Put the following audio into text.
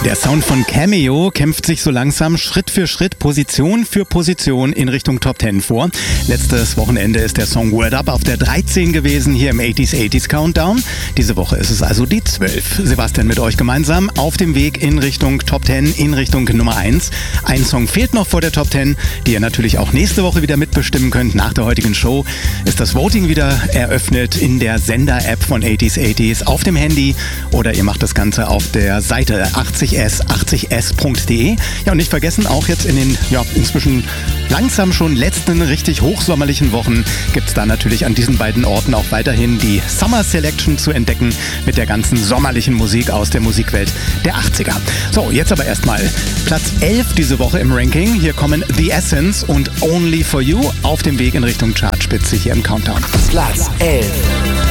Der Sound von Cameo kämpft sich so langsam Schritt für Schritt, Position für Position in Richtung Top 10 vor. Letztes Wochenende ist der Song Word Up auf der 13 gewesen hier im 80s Countdown. Diese Woche ist es also die 12. Sebastian mit euch gemeinsam auf dem Weg in Richtung Top 10, in Richtung Nummer 1. Ein Song fehlt noch vor der Top 10, die ihr natürlich auch nächste Woche wieder mitbestimmen könnt. Nach der heutigen Show ist das Voting wieder eröffnet in der Sender-App von 80s auf dem Handy oder ihr macht das Ganze auf der Seite 80s.de. Ja, und nicht vergessen, auch jetzt in den inzwischen langsam schon letzten richtig hochsommerlichen Wochen gibt es da natürlich an diesen beiden Orten auch weiterhin die Summer Selection zu entdecken mit der ganzen sommerlichen Musik aus der Musikwelt der 80er. So, jetzt aber erstmal Platz 11 diese Woche im Ranking. Hier kommen The Essence und Only For You auf dem Weg in Richtung Chartspitze hier im Countdown. Platz 11.